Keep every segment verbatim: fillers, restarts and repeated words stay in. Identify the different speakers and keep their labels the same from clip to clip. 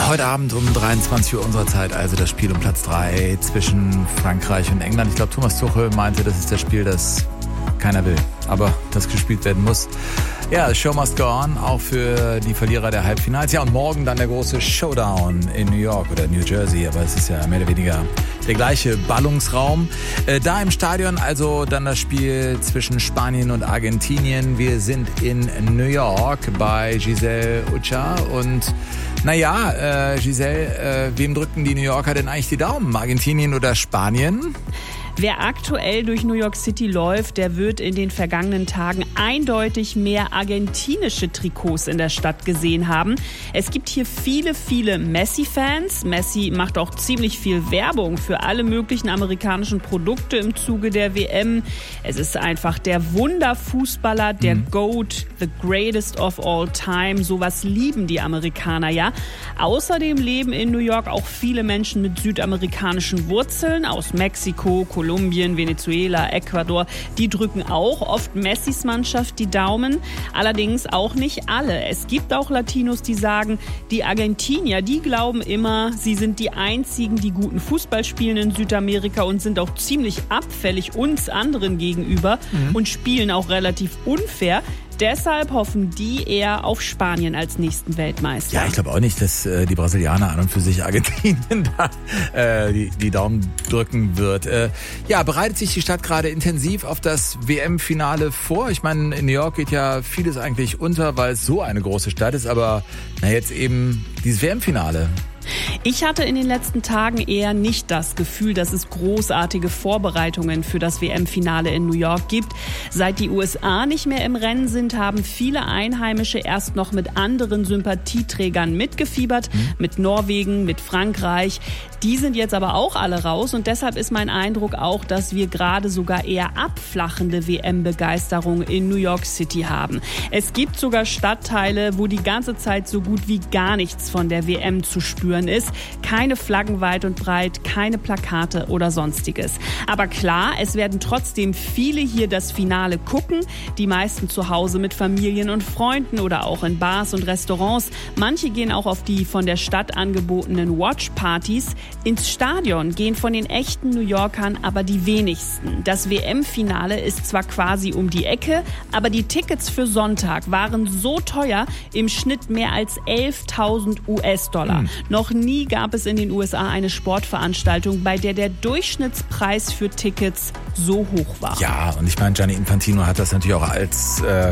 Speaker 1: Heute Abend um dreiundzwanzig Uhr unserer Zeit, also das Spiel um Platz drei zwischen Frankreich und England. Ich glaube, Thomas Tuchel meinte, das ist das Spiel, das keiner will, aber das gespielt werden muss. Ja, the show must go on, auch für die Verlierer der Halbfinals. Ja, und morgen dann der große Showdown in New York oder New Jersey, aber es ist ja mehr oder weniger der gleiche Ballungsraum. Äh, da im Stadion also dann das Spiel zwischen Spanien und Argentinien. Wir sind in New York bei Giselle Ucha und naja, äh, Giselle, äh, wem drücken die New Yorker denn eigentlich die Daumen? Argentinien oder Spanien?
Speaker 2: Wer aktuell durch New York City läuft, der wird in den vergangenen Tagen eindeutig mehr argentinische Trikots in der Stadt gesehen haben. Es gibt hier viele, viele Messi-Fans. Messi macht auch ziemlich viel Werbung für alle möglichen amerikanischen Produkte im Zuge der W M. Es ist einfach der Wunderfußballer, der mhm. GOAT, the greatest of all time. Sowas lieben die Amerikaner ja. Außerdem leben in New York auch viele Menschen mit südamerikanischen Wurzeln aus Mexiko, Kolumbien, Venezuela, Ecuador, die drücken auch oft Messis Mannschaft die Daumen. Allerdings auch nicht alle. Es gibt auch Latinos, die sagen, die Argentinier, die glauben immer, sie sind die einzigen, die guten Fußball spielen in Südamerika und sind auch ziemlich abfällig uns anderen gegenüber mhm. und spielen auch relativ unfair. Deshalb hoffen die eher auf Spanien als nächsten Weltmeister.
Speaker 1: Ja, ich glaube auch nicht, dass äh, die Brasilianer an und für sich Argentinien da äh, die, die Daumen drücken wird. Äh, ja, bereitet sich die Stadt gerade intensiv auf das W M-Finale vor? Ich meine, in New York geht ja vieles eigentlich unter, weil es so eine große Stadt ist, aber na jetzt eben dieses W M-Finale.
Speaker 2: Ich hatte in den letzten Tagen eher nicht das Gefühl, dass es großartige Vorbereitungen für das W M-Finale in New York gibt. Seit die U S A nicht mehr im Rennen sind, haben viele Einheimische erst noch mit anderen Sympathieträgern mitgefiebert, mhm. mit Norwegen, mit Frankreich. Die sind jetzt aber auch alle raus und deshalb ist mein Eindruck auch, dass wir gerade sogar eher abflachende W M-Begeisterung in New York City haben. Es gibt sogar Stadtteile, wo die ganze Zeit so gut wie gar nichts von der W M zu spüren ist. Keine Flaggen weit und breit, keine Plakate oder sonstiges. Aber klar, es werden trotzdem viele hier das Finale gucken. Die meisten zu Hause mit Familien und Freunden oder auch in Bars und Restaurants. Manche gehen auch auf die von der Stadt angebotenen Watch-Partys. Ins Stadion gehen von den echten New Yorkern aber die wenigsten. Das W M-Finale ist zwar quasi um die Ecke, aber die Tickets für Sonntag waren so teuer, im Schnitt mehr als elftausend US-Dollar. Hm. Noch nie gab es in den U S A eine Sportveranstaltung, bei der der Durchschnittspreis für Tickets so hoch war.
Speaker 1: Ja, und ich meine, Gianni Infantino hat das natürlich auch als äh,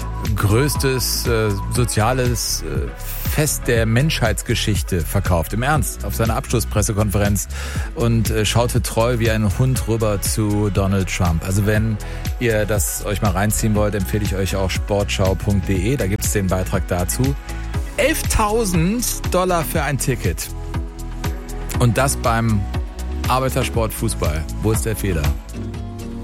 Speaker 1: größtes äh, soziales äh, Fest der Menschheitsgeschichte verkauft. Im Ernst, auf seiner Abschlusspressekonferenz und äh, schaute treu wie ein Hund rüber zu Donald Trump. Also wenn ihr das euch mal reinziehen wollt, empfehle ich euch auch sportschau punkt de. Da gibt es den Beitrag dazu. elftausend Dollar für ein Ticket. Und das beim Arbeitersport Fußball. Wo ist der Fehler?